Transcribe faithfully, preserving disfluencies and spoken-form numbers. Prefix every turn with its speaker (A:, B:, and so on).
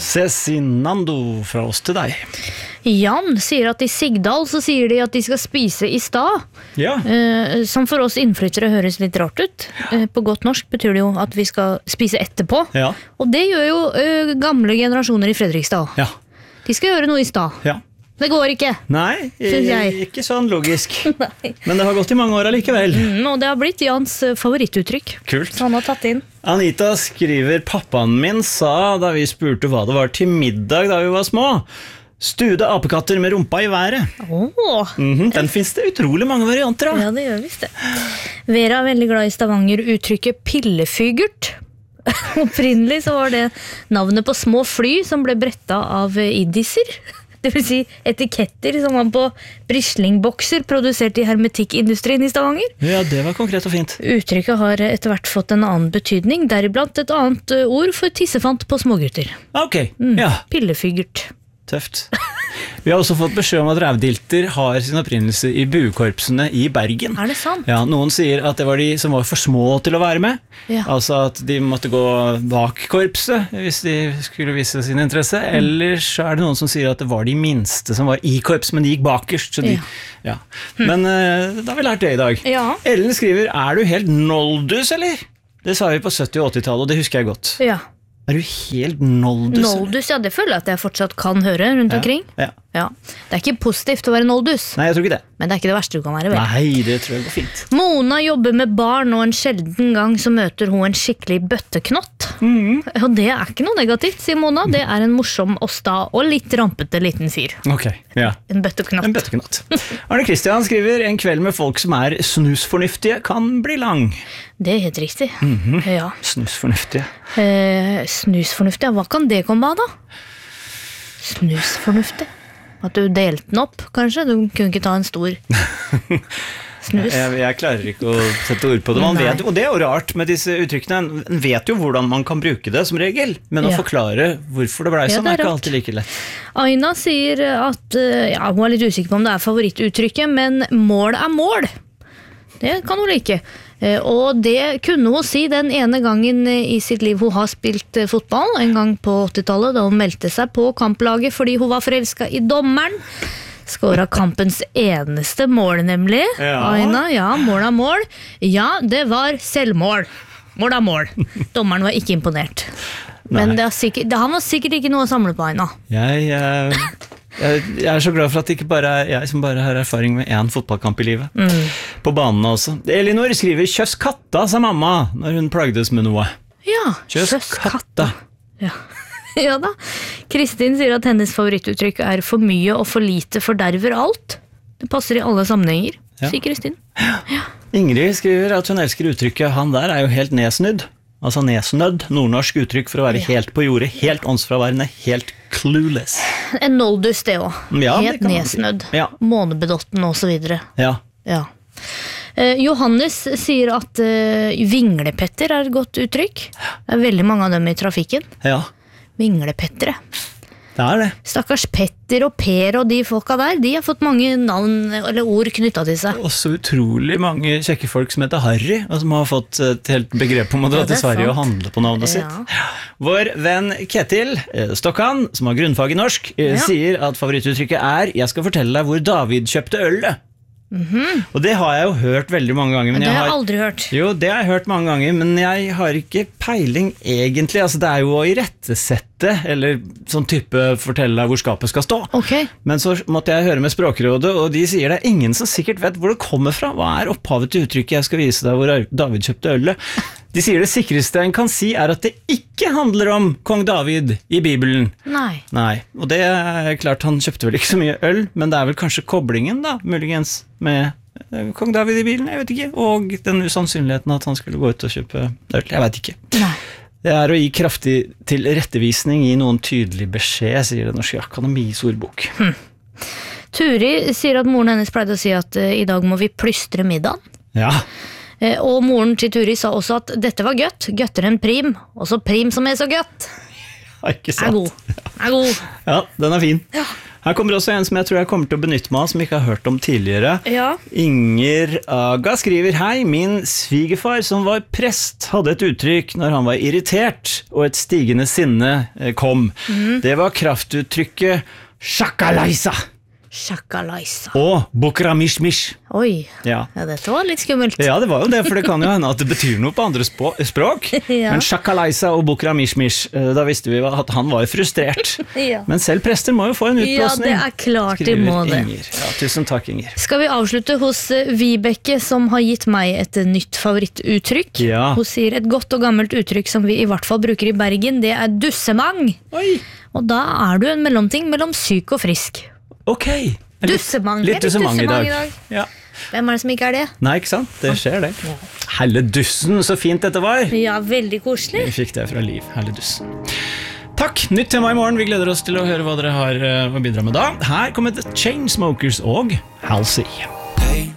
A: Cezinando fra oss til deg.
B: Jan sier at i Sigdal så sier de at de skal spise i stad.
A: Ja.
B: Eh, som for oss innflyttere høres litt rart ut. Eh, på godt norsk betyr det jo at vi skal spise etterpå.
A: Ja.
B: Og det gjør jo eh, gamle generasjoner i Fredrikstad.
A: Ja.
B: De skal gjøre noe i stad.
A: Ja.
B: Det går ikke.
A: Nei,
B: Synes jeg.
A: ikke sånn logisk.
B: Nei.
A: Men det har gått i mange år allikevel.
B: Mm, og det har blitt Jans eh, favorittuttrykk.
A: Kult.
B: Så han har tatt inn.
A: Anita skriver, pappaen min sa da vi spurte hva det var til middag da vi var små. Stude apekatter med rumpa i været.
B: Åh.
A: Mhm, den finnes det utrolig mange varianter av.
B: Ja, det gjør visst det. Vera er veldig glad i Stavanger uttrykket pillefygert. Opprinnelig så var det navnet på små fly som ble brettet av iddiser. Det vil si etiketter som var på brislingbokser produsert i hermetikkindustrien i Stavanger.
A: Ja, det var konkret og fint.
B: Uttrykket har etter hvert fått en annen betydning, deriblant et annet ord for tissefant på smågutter.
A: Ok,
B: Mm.
A: ja,
B: Pillefygert.
A: tøft. Vi har også fått beskjed om at rævdilter har sin opprinnelse i buekorpsene i Bergen.
B: Er det sant?
A: Ja, noen sier at det var de som var for små til å være med.
B: Ja.
A: Altså at de måtte gå bak korpset hvis de skulle vise sin interesse.
B: Mm.
A: Eller så er det noen som sier at det var de minste som var i korps, men de gikk bakerst. Så de, ja. Men uh, da har vi lært det i dag.
B: Ja.
A: Ellen skriver, er du helt noldus, eller? Det sa vi på sytti- og åttitallet, og det husker jeg godt.
B: Ja.
A: Er du helt noldus? eller?
B: Noldus, ja, det føler jeg at jeg fortsatt kan høre rundt
A: Ja.
B: omkring.
A: Ja.
B: Ja. Det er ikke positivt å være noldus,
A: Nei, jeg tror ikke det.
B: men det er ikke det verste du kan være, vel?
A: Nei, det tror jeg går fint.
B: Mona jobber med barn, og en sjelden gang så møter hun en skikkelig bøtteknott. Og det er ikke noe negativt, sier Mona. Det er en morsom og sta og litt rampete liten fyr.
A: Ok, ja.
B: En bøtteknott.
A: En bøtteknott. Arne Kristian skriver, en kveld med folk som er snusfornuftige kan bli lang.
B: Det er helt riktig. Ja.
A: Snusfornuftige.
B: Eh, snusfornuftig, hva kan det komme av da? Snusfornuftig? At du delte den opp, kanskje? Du kunne ikke ta en stor snus.
A: Jeg, jeg klarer ikke å sette ord på det. Man
B: Nei.
A: vet, og det er jo rart med disse uttrykkene. En vet jo hvordan man kan bruke det som regel, men å
B: Ja.
A: forklare hvorfor det ble
B: Ja,
A: sånn
B: det er
A: er ikke
B: rart.
A: alltid like lett.
B: Aina sier at eh, ja, hun er litt usikker på om det er favorittuttrykket, men mål er mål. Det kan hun like. Eh, Og det kunne hun si den ene gangen i sitt liv hun har spilt eh, fotball, en gang på åttitallet, da hun meldte seg på kamplaget fordi hun var forelsket i dommeren. Skåret kampens eneste mål, nemlig.
A: Ja.
B: Aina, ja, mål er mål. Ja, det var selvmål. Mål er mål. Dommeren var ikke imponert. Men
A: Nei.
B: det er sikkert, det, han var sikkert ikke noe å samle på, Aina.
A: Jeg, eh, jeg, jeg er så glad for at det ikke bare er jeg som bare har erfaring med én fotballkamp i livet.
B: Mm.
A: På banene også. Elinor skriver, kjøss katta, sa mamma, når hun plagdes med noe.
B: Ja,
A: Kjøss
B: kjøss
A: katta.
B: Ja. Ja da. Kristin sier at hennes favorittuttrykk er for mye og for lite forderver alt. Det passer i alle sammenhenger,
A: Ja.
B: sier Kristin.
A: Ingrid skriver at hun elsker uttrykket, han der er jo helt nedsnudd. Altså nedsnødd, nordnorsk uttrykk for å være
B: Ja.
A: helt på jordet, helt åndsfraværende, helt clueless.
B: En noldus det også.
A: Ja, det
B: Helt
A: kan man si.
B: nedsnødd.
A: Ja.
B: Månebedotten og så videre.
A: Ja.
B: Ja. Eh, Johannes sier at eh, vinglepetter er et godt uttrykk. Det er veldig mange av dem i trafikken.
A: Ja,
B: Vinglepettere.
A: det er det.
B: Stakkars Petter og Per og de folka der, de har fått mange navn eller ord knyttet til seg.
A: Også utrolig mange kjekke folk som heter Harry, og som har fått et helt begrep om å dra
B: Ja, det
A: til
B: er
A: Sverige og
B: sant.
A: handle på navnet sitt.
B: Ja.
A: Vår venn Ketil eh, Stokkan, som har grunnfag i norsk, eh,
B: Ja.
A: sier at favorittuttrykket er «Jeg skal fortelle deg hvor David kjøpte ølet». Og det har jeg jo hørt veldig mange ganger. Men
B: Det
A: jeg
B: har jeg
A: har,
B: aldri hørt.
A: jo, det har jeg hørt mange ganger, men jeg har ikke peiling egentlig. Altså, det er jo å irettesette, eller sånn type fortelle deg hvor skapet skal stå.
B: Ok.
A: Men så måtte jeg høre med Språkrådet, og de sier det er ingen som sikkert vet hvor det kommer fra. Hva er opphavet til uttrykket «Jeg skal vise deg hvor David kjøpte ølet»? De sier det sikreste en kan si er at det ikke handler om kong David i Bibelen.
B: Nei.
A: Nei, og det er klart, han kjøpte vel ikke så mye øl, men det er vel kanskje koblingen da, muligens, med eh, kong David i Bibelen, jeg vet ikke, og den usannsynligheten at han skulle gå ut og kjøpe øl, jeg vet ikke.
B: Nei.
A: Det er å gi kraftig tilrettevisning, gi noen tydelig beskjed, sier det norske akademis ordbok.
B: Turi sier at moren hennes pleide å si at eh, i dag må vi plystre middagen.
A: Ja,
B: Eh, og moren til Turi sa også at dette var gøtt, gøttere enn prim, også prim som er så gøtt.
A: ikke
B: Er
A: sant?
B: god. Er god.
A: Ja, den er fin. Her kommer også en som jeg tror jeg kommer til å benytte meg av, som jeg ikke har hørt om tidligere.
B: Ja.
A: Inger Aga skriver: Hei, min svigerfar som var prest hadde et uttrykk når han var irritert og et stigende sinne kom. Mm. Det var kraftuttrykket «Shakalaisa»
B: Shakalaisa.
A: og «Bukramishmish».
B: Oi,
A: Ja.
B: ja, dette var litt skummelt.
A: Ja, det var jo det, for det kan jo hende at det betyr noe på andre spå- språk.
B: Ja.
A: Men «Shakalaisa» og «Bukramishmish», eh, da visste vi at han var frustrert.
B: Ja.
A: Men selv prester må jo få en
B: Ja,
A: utblåsning.
B: det er klart de
A: skriver
B: må det.
A: Inger. Ja, tusen takk, Inger.
B: Skal vi avslutte hos eh, Vibeke, som har gitt meg et eh, nytt favorittuttrykk.
A: Ja.
B: Hun sier et godt og gammelt uttrykk som vi i hvert fall bruker i Bergen, det er dussemang.
A: Oi,
B: Og da er du en mellomting mellom syk og frisk.
A: ok. Litt-
B: Dussemang.
A: Litt
B: Det er litt
A: dussemang i
B: dussemang
A: dag.
B: i dag.
A: Ja.
B: Hvem er det som ikke er det?
A: Nei, ikke sant? Det skjer det. Helle dussen, så fint dette var.
B: Ja, veldig koselig.
A: Vi fikk det fra Liv, Helle dussen. Takk, nytt tema i morgen. Vi gleder oss til å høre hva dere har eh, å bidra med da. Her kommer The Chainsmokers og Halsey.